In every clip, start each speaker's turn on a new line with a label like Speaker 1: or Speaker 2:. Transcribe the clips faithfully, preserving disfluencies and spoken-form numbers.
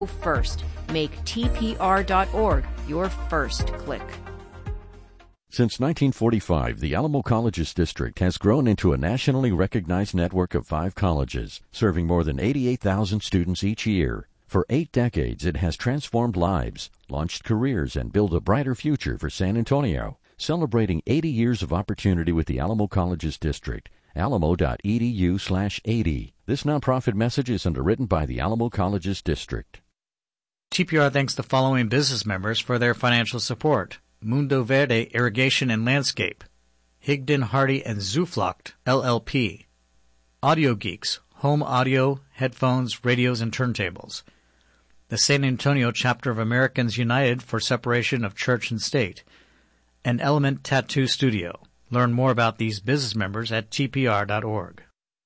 Speaker 1: First, make T P R dot org your first click.
Speaker 2: Since nineteen forty-five, the Alamo Colleges District has grown into a nationally recognized network of five colleges, serving more than eighty-eight thousand students each year. For eight decades, it has transformed lives, launched careers, and built a brighter future for San Antonio. Celebrating eighty years of opportunity with the Alamo Colleges District. alamo.edu slash 80. This nonprofit message is underwritten by the Alamo Colleges District.
Speaker 3: T P R thanks the following business members for their financial support. Mundo Verde Irrigation and Landscape, Higdon, Hardy and Zuflucht, L L P, Audio Geeks, home audio, headphones, radios, and turntables. The San Antonio Chapter of Americans United for Separation of Church and State, and Element Tattoo Studio. Learn more about these business members at T P R dot org.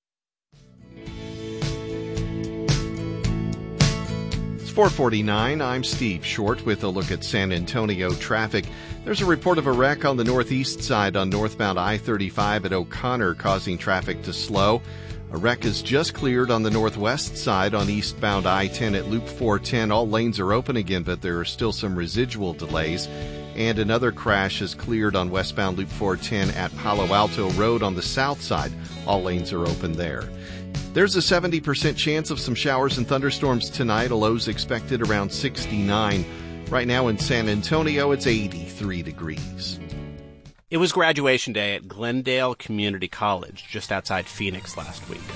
Speaker 4: four forty-nine, I'm Steve Short with a look at San Antonio traffic. There's a report of a wreck on the northeast side on northbound I thirty-five at O'Connor, causing traffic to slow. A wreck is just cleared on the northwest side on eastbound I ten at Loop four ten. All lanes are open again, but there are still some residual delays. And another crash is cleared on westbound Loop four ten at Palo Alto Road on the south side. All lanes are open there. There's a seventy percent chance of some showers and thunderstorms tonight. A low's expected around sixty-nine. Right now in San Antonio, it's eighty-three degrees.
Speaker 5: It was graduation day at Glendale Community College, just outside Phoenix last week.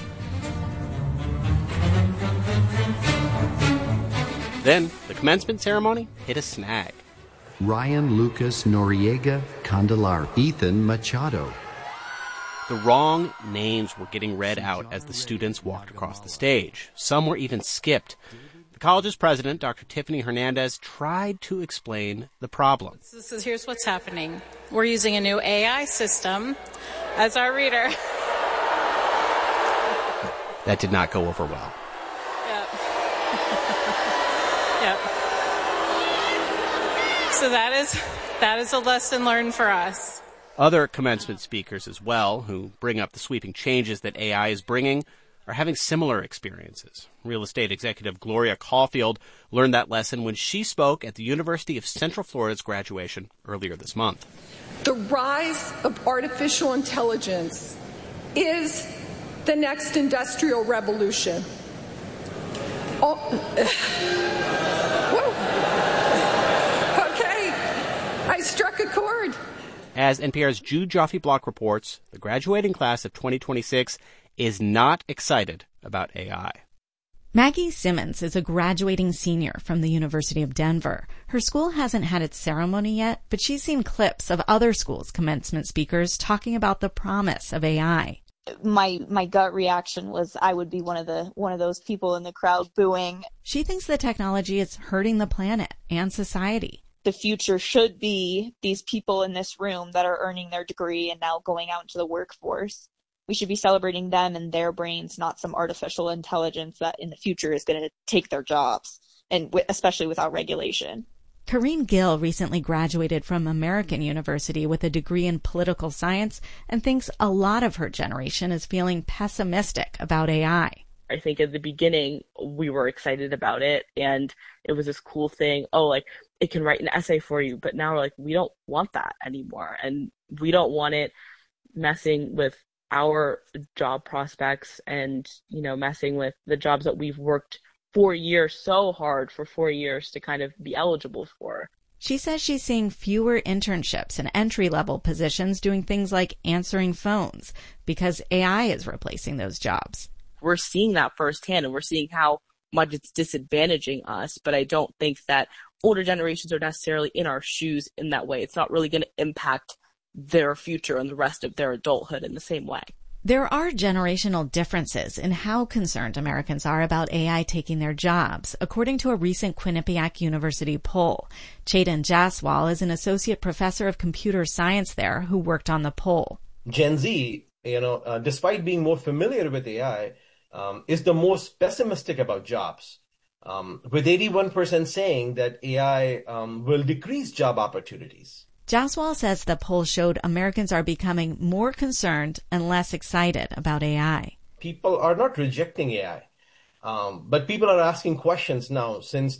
Speaker 5: Then, the commencement ceremony hit a snag.
Speaker 6: Ryan Lucas Noriega Candelar, Ethan Machado.
Speaker 5: The wrong names were getting read out as the students walked across the stage. Some were even skipped. The college's president, Doctor Tiffany Hernandez, tried to explain the problem.
Speaker 7: This is, here's what's happening. We're using a new A I system as our reader.
Speaker 5: That did not go over well.
Speaker 7: Yep. Yep. So that is that is a lesson learned for us.
Speaker 5: Other commencement speakers as well, who bring up the sweeping changes that A I is bringing, are having similar experiences. Real estate executive Gloria Caulfield learned that lesson when she spoke at the University of Central Florida's graduation earlier this month.
Speaker 8: The rise of artificial intelligence is the next industrial revolution. Oh, okay, I struck a chord.
Speaker 5: As N P R's Jude Joffe-Block reports, the graduating class of twenty twenty-six is not excited about A I.
Speaker 9: Maggie Simmons is a graduating senior from the University of Denver. Her school hasn't had its ceremony yet, but she's seen clips of other schools' commencement speakers talking about the promise of A I.
Speaker 10: My my gut reaction was I would be one of the one of those people in the crowd booing.
Speaker 9: She thinks the technology is hurting the planet and society.
Speaker 10: The future should be these people in this room that are earning their degree and now going out into the workforce. We should be celebrating them and their brains, not some artificial intelligence that in the future is going to take their jobs, and w- especially without regulation.
Speaker 9: Karine Gill recently graduated from American University with a degree in political science and thinks a lot of her generation is feeling pessimistic about A I.
Speaker 11: I think at the beginning we were excited about it and it was this cool thing. Oh, like it can write an essay for you. But now we're like, we don't want that anymore. And we don't want it messing with our job prospects and, you know, messing with the jobs that we've worked four years so hard for four years to kind of be eligible for.
Speaker 9: She says she's seeing fewer internships and entry-level positions doing things like answering phones because A I is replacing those jobs.
Speaker 11: We're seeing that firsthand, and we're seeing how much it's disadvantaging us, but I don't think that older generations are necessarily in our shoes in that way. It's not really going to impact their future and the rest of their adulthood in the same way.
Speaker 9: There are generational differences in how concerned Americans are about A I taking their jobs, according to a recent Quinnipiac University poll. Chetan Jaswal is an associate professor of computer science there who worked on the poll.
Speaker 12: Gen Z, you know, uh, despite being more familiar with A I, um, is the most pessimistic about jobs, um, with eighty-one percent saying that A I um, will decrease job opportunities.
Speaker 9: Jaswal says the poll showed Americans are becoming more concerned and less excited about A I.
Speaker 12: People are not rejecting A I. Um, but people are asking questions now since